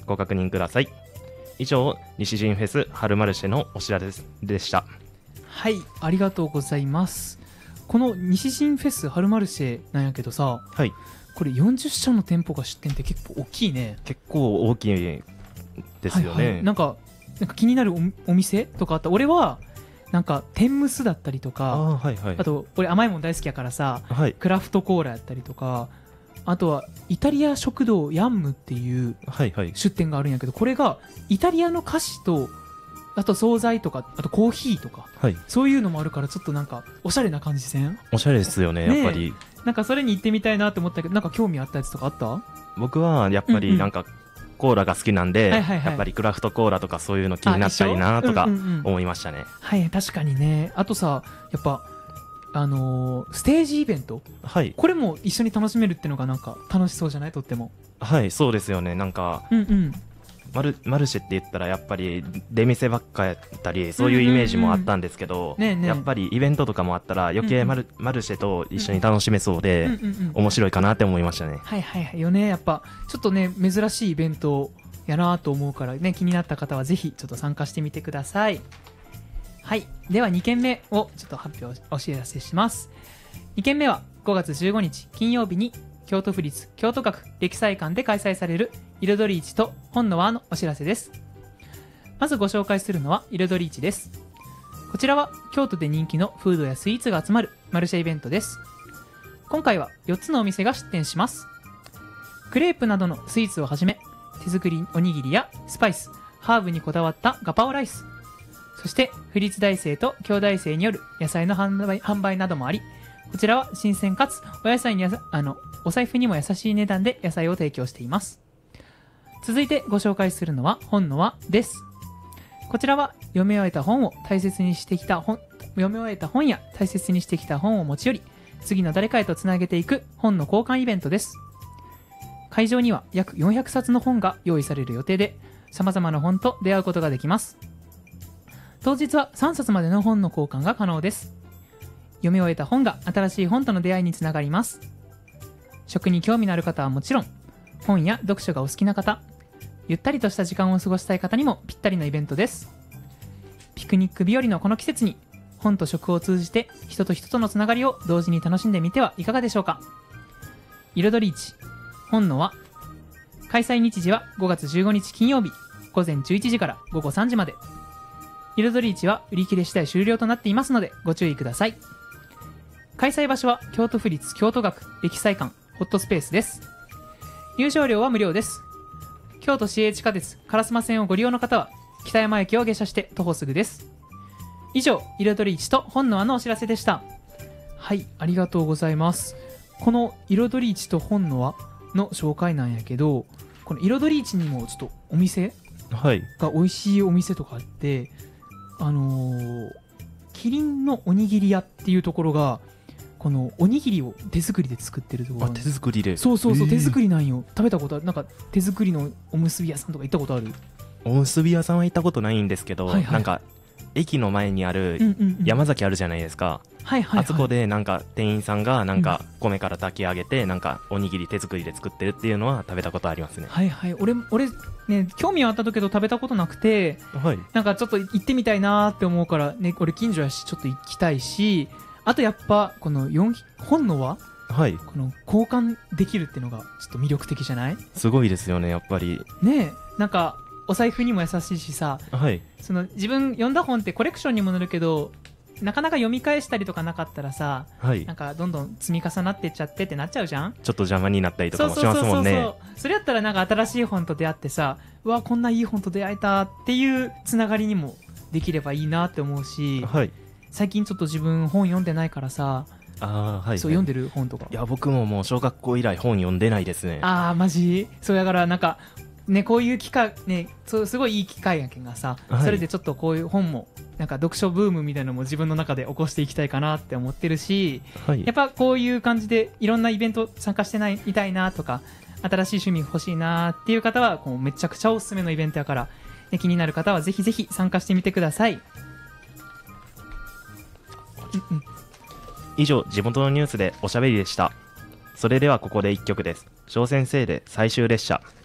ご確認ください。以上、西陣フェス春マルシェのお知らせでした。 はい、ありがとうございます。この西陣フェス春マルシェなんやけどさ、 はい、 これ40社の店舗が出店って結構大きいね。 結構大きいですよね。 はいはい、なんか気になる お店とかあった。俺はなんか天むすだったりとか、 はいはい、 あと俺甘いもん大好きやからさ、 はい、 クラフトコーラやったりとか、あとはイタリア食堂ヤンムっていうはいはい、 出店があるんやけど、これがイタリアの菓子とあと惣菜とか、あとコーヒーとか、 はい、 そういうのもあるから、ちょっとなんかおしゃれな感じせん？ おしゃれですよね、 ねえ、 やっぱり。 なんかそれに行ってみたいなって思ったけど、なんか興味あったやつとかあった？ 僕はやっぱりなんかコーラが好きなんで、 はいはいはい、 やっぱりクラフトコーラとかそういうの気になったりなとか思いましたね。 はい、確かにね。あとさ、やっぱステージイベント、 はい、 これも一緒に楽しめるってのがなんか楽しそうじゃない？とっても。 はい、そうですよね。なんか、マルシェって言ったらやっぱり出店ばっかやったり、そういうイメージもあったんですけど、やっぱりイベントとかもあったら余計マルシェと一緒に楽しめそうで、面白いかなって思いましたね。 はいはいはいよね。やっぱちょっとね珍しいイベントやなと思うからね、気になった方はぜひちょっと参加してみてください。はい、では2件目をちょっと発表お知らせします。2件目は5月15日金曜日に京都府立京都学歴彩館で開催される彩り市と本の輪のお知らせです。まずご紹介するのは彩り市です。こちらは京都で人気のフードやスイーツが集まるマルシェイベントです。今回は4つのお店が出店します。クレープなどのスイーツをはじめ、手作りおにぎりやスパイス、ハーブにこだわったガパオライス、そして府立大生と京大生による野菜の販売などもあり、こちらは新鮮かつお野菜にお財布にも優しい値段で野菜を提供しています。続いてご紹介するのは本の輪です。こちらは読み終えた本や大切にしてきた本を持ち寄り、次の誰かへとつなげていく本の交換イベントです。会場には約400冊の本が用意される予定で、様々な本と出会うことができます。当日は3冊までの本の交換が可能です。読み終えた本が新しい本との出会いにつながります。食に興味のある方はもちろん、本や読書がお好きな方、ゆったりとした時間を過ごしたい方にもぴったりのイベントです。ピクニック日和のこの季節に、本と食を通じて人と人とのつながりを同時に楽しんでみてはいかがでしょうか。彩り市本の輪、開催日時は5月15日金曜日午前11時から午後3時まで。彩り市は売り切れ次第終了となっていますのでご注意ください。開催場所は京都府立京都学歴彩館ホットスペースです。入場料は無料です。京都市営地下鉄烏丸線をご利用の方は北山駅を下車して徒歩すぐです。以上、彩り市と本の輪のお知らせでした。はい、ありがとうございます。この彩り市と本の輪の紹介なんやけど、この彩り市にもちょっとお店が美味しいお店とかあって、キリンのおにぎり屋っていうところが、このおにぎりを手作りで作ってるところなんです。 手作りで。 そう手作りなんよ。食べたことある？なんか手作りのおむすび屋さんとか行ったことある？ おむすび屋さんは行ったことないんですけど、なんか駅の前にある山崎あるじゃないですか。あそこでなんか店員さんがなんか米から炊き上げてなんかおにぎり手作りで作ってるっていうのは食べたことありますね。 俺ね、興味はあったけど食べたことなくて、なんかちょっと行ってみたいなって思うからね、俺近所やしちょっと行きたいし、あとやっぱこの本の輪、この交換できるっていうのがちょっと魅力的じゃない？ すごいですよね、やっぱりね。なんかお財布にも優しいしさ、その自分読んだ本ってコレクションにも載るけど、なかなか読み返したりとかなかったらさ、なんかどんどん積み重なってっちゃってってなっちゃうじゃん。ちょっと邪魔になったりとかもしますもんね。それやったらなんか新しい本と出会ってさ、うわこんないい本と出会えたっていうつながりにもできればいいなって思うし、最近ちょっと自分本読んでないからさ。そう読んでる本とか。いや僕ももう小学校以来本読んでないですね。マジ？そうだからなんかね、こういう機会ね、すごいいい機会やけんがさ、それでちょっとこういう本もなんか読書ブームみたいなのも自分の中で起こしていきたいかなって思ってるし、やっぱこういう感じでいろんなイベント参加してみたいなとか、新しい趣味欲しいなっていう方はこうめちゃくちゃおすすめのイベントやから、ね、気になる方はぜひぜひ参加してみてください。 以上、地元のニュースでおしゃべりでした。それではここで1曲です。翔先生で最終列車。